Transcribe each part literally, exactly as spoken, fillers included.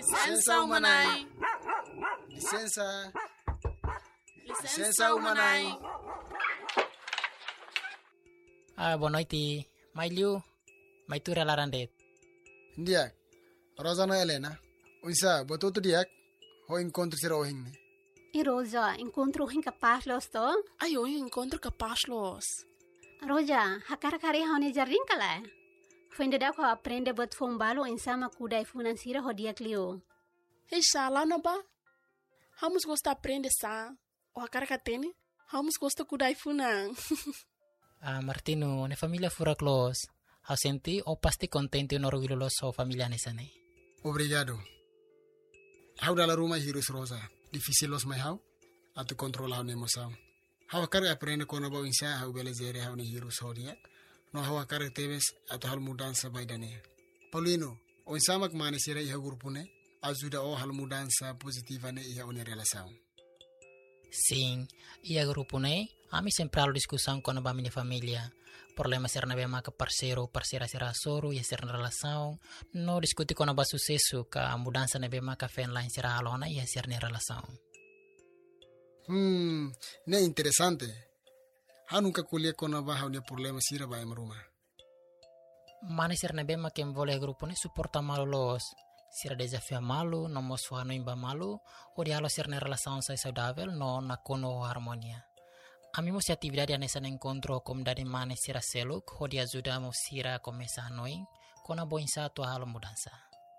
Licença umanai. Licença. Licença umanai. Ah, boa noite. Mai liu, mai tu relarandet. Ndiak. Rosana Helena. Unsa, botou tu diak. Ho encontro sira ohing ne. E Rosa, encontro hin capaz los to? Ai, eu encontro capaz los. Rosa, hakar kari haune jarring kala. Fende da ko aprende buat fombalo insama kuda financiera ho dia clio. Hei, sala na ba? Vamos gostar aprender sa. O akara katene, vamos gostar kudai funang. Ah, Martino, ne família fura close. Ha senti o pasti contente no orgulho los so família nesane. Obrigado. Hau dala rumah hirus Rosa. Difícil los mai hau. Atu controla hau emoção. Hau akara aprende kono ba insa hau belezere hau ne hirus hodia. No hau akara tebes atu hal mudança baidane. Paulino, o insama que mane sira iha grupo ne. Ajuda o hal mudança positiva ne iha une relação. Sim, ia grupo ne, ami sempre halo discussão com a minha família. Problema ser na bema que parceiro, parceira será soro, ia ser na relação. No discutir com a sucesso que a mudança na bema que fen lá será alona ia ser na relação. Hmm, ne interessante. Ha nunca colher com a barra ne problema sira ba em rumah. Mane ser na bema que envolve grupo ne suporta malo los. Sira desafio malu, no mosuano imba malu, o dialo ser na relação sai saudável, no na kono harmonia. Ami mo si atividade nessa encontro como dari mane sira seluk, ho dia ajuda mo sira começa noing, kona boin sa tua halo mudança.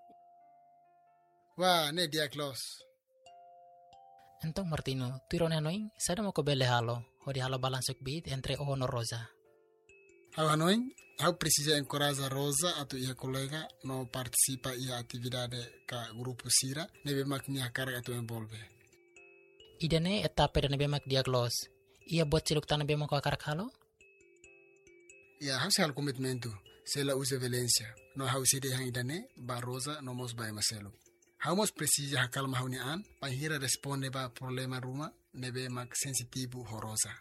Wah, ne dia close. Então Martino, tu irone noing, sada mo ko bele halo, ho dia halo balansuk bit entre o no Rosa. Hau anoing, hau precisa encorajar Rosa atau ia colega no participa ia atividade ka grupo sira, nebe maknya karga atau envolve. Idane etapa dan nebe mak diaglos. Ia buat siluk tanah bema ko akarak halo? Ya, hau hal komitmentu. Sela usa violência. No hau side hang idane, ba Rosa no mos ba maselo. Hau mos precisa hakal mahuni an, panhira responde ba problema ruma, nebe mak sensitivo ho Rosa.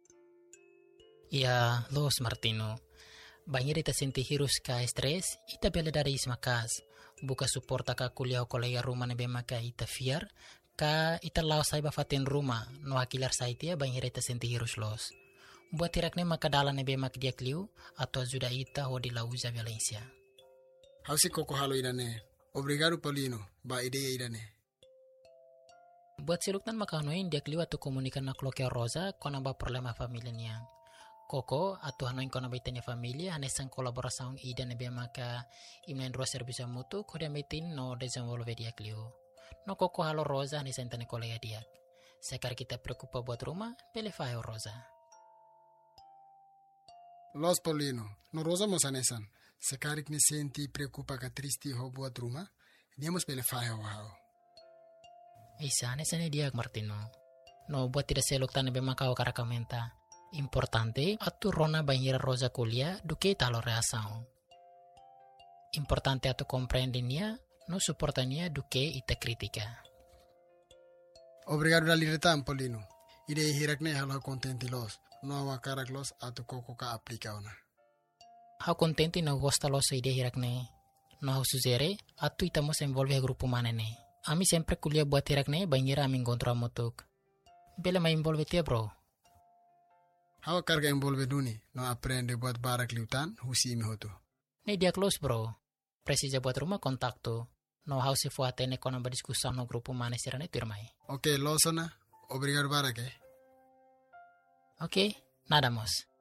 Ia, los Martino. Banhir ita senti hirus ka stres, ita bela dari ismakas. Buka suporta ka kuliah kolega rumah nebe maka ita fiar, ka ita lao sai ba fatin rumah, no hakilar sai tia banhir ita senti hirus los. Buat tirak ne maka dala nebe mak dia kliu, atau ajuda ita ho di lauza violência. Hau si koko halo idane. Obrigado Paulino, ba ideia idane. Buat siluktan maka hanoin dia kliu atau komunikan na kloke Rosa, kona ba problema familia niang. Koko atau hanoin kona baitanya familia anesan kolaboração ida nebe maka imnen dua serviço mutu kode metin no desenvolve dia kliu. No koko halo Rosa anesan tane kolega dia. Sekar kita preocupa buat rumah, pele faio Rosa. Los Paulino, no Rosa mos anesan. Sekarik ne senti preocupa ka tristi ho buat rumah, niamos pele faio hao. Isa anesan dia Martino. No buat tidak selok tane be maka o karakamenta. Importante atu rona banhira Rosa kuliah duke talo reação. Importante atu compreendinia, no suportania duke ita kritika. Obrigado dali retam Paulino. Ide hirakne halo contenti los, no awa karak los atu koko ka aplika ona. Hau contenti no gosta los ide hirakne. No hau suzere, atu itamos envolve grupo manene. Ami sempre kuliah buat hirakne banhira ami encontro amutuk. Bele ma envolve tia bro. Hau carga envolve duni, no aprende buat barak liutan, husi imi hotu. Ne dia close bro. Precisa buat rumah kontaktu. No hau si fuatene kona berdiskusan no grupo mane sirane turmai. Ok, losona. Obrigado barak eh. Ok, nada mos.